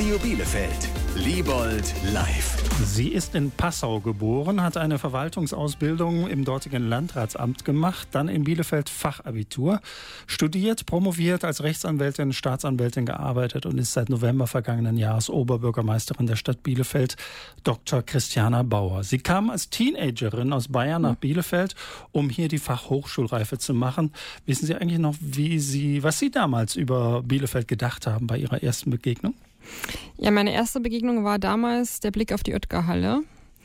Radio Bielefeld. Liebold live. Sie ist in Passau geboren, hat eine Verwaltungsausbildung im dortigen Landratsamt gemacht, dann in Bielefeld Fachabitur, studiert, promoviert, als Rechtsanwältin, Staatsanwältin gearbeitet und ist seit November vergangenen Jahres Oberbürgermeisterin der Stadt Bielefeld, Dr. Christiana Bauer. Sie kam als Teenagerin aus Bayern nach Bielefeld, um hier die Fachhochschulreife zu machen. Wissen Sie eigentlich noch, was Sie damals über Bielefeld gedacht haben bei Ihrer ersten Begegnung? Ja, meine erste Begegnung war damals der Blick auf die Oetker-Halle.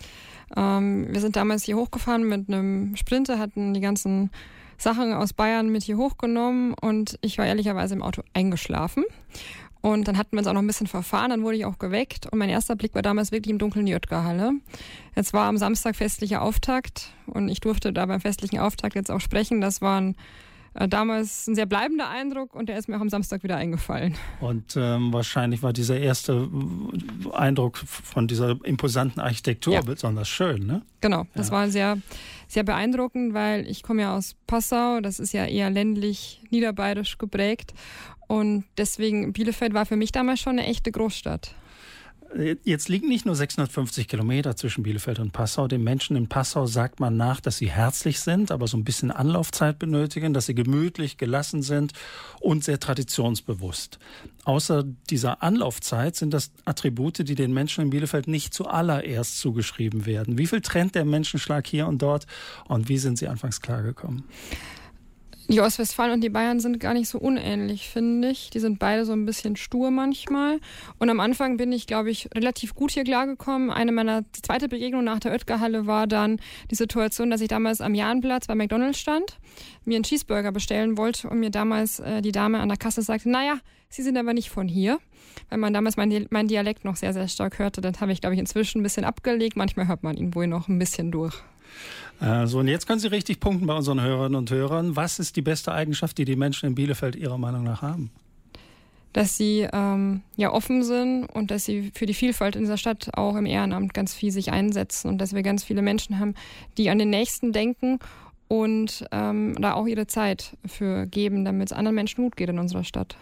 Wir sind damals hier hochgefahren mit einem Sprinter, hatten die ganzen Sachen aus Bayern mit hier hochgenommen und ich war ehrlicherweise im Auto eingeschlafen. Und dann hatten wir uns auch noch ein bisschen verfahren, dann wurde ich auch geweckt und mein erster Blick war damals wirklich im Dunkeln die Oetker-Halle. Jetzt war am Samstag festlicher Auftakt und ich durfte da beim festlichen Auftakt jetzt auch sprechen. Das war damals ein sehr bleibender Eindruck und der ist mir auch am Samstag wieder eingefallen. Und wahrscheinlich war dieser erste Eindruck von dieser imposanten Architektur besonders schön, ne? Genau, das war sehr, sehr beeindruckend, weil ich komme ja aus Passau, das ist ja eher ländlich niederbayerisch geprägt und deswegen Bielefeld war für mich damals schon eine echte Großstadt. Jetzt liegen nicht nur 650 Kilometer zwischen Bielefeld und Passau. Den Menschen in Passau sagt man nach, dass sie herzlich sind, aber so ein bisschen Anlaufzeit benötigen, dass sie gemütlich, gelassen sind und sehr traditionsbewusst. Außer dieser Anlaufzeit sind das Attribute, die den Menschen in Bielefeld nicht zuallererst zugeschrieben werden. Wie viel trennt der Menschenschlag hier und dort und wie sind Sie anfangs klargekommen? Die Ostwestfalen und die Bayern sind gar nicht so unähnlich, finde ich. Die sind beide so ein bisschen stur manchmal. Und am Anfang bin ich, glaube ich, relativ gut hier klargekommen. Die zweite Begegnung nach der Oetker-Halle war dann die Situation, dass ich damals am Jahnplatz bei McDonald's stand, mir einen Cheeseburger bestellen wollte und mir damals die Dame an der Kasse sagte, naja, Sie sind aber nicht von hier. Weil man damals mein Dialekt noch sehr, sehr stark hörte. Das habe ich, glaube ich, inzwischen ein bisschen abgelegt. Manchmal hört man ihn wohl noch ein bisschen durch. So, und jetzt können Sie richtig punkten bei unseren Hörerinnen und Hörern. Was ist die beste Eigenschaft, die die Menschen in Bielefeld Ihrer Meinung nach haben? Dass sie offen sind und dass sie für die Vielfalt in dieser Stadt auch im Ehrenamt ganz viel sich einsetzen und dass wir ganz viele Menschen haben, die an den Nächsten denken und da auch ihre Zeit für geben, damit es anderen Menschen gut geht in unserer Stadt.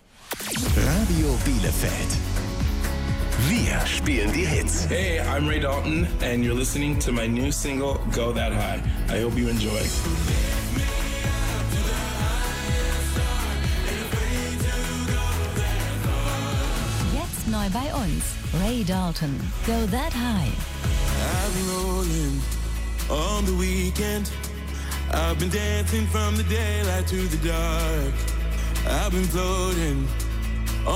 Radio Bielefeld. Wir spielen die Hits. Hey, I'm Ray Dalton and you're listening to my new single, Go That High. I hope you enjoy. Jetzt neu bei uns, Ray Dalton, Go That High. I've been rolling on the weekend. I've been dancing from the daylight to the dark. I've been floating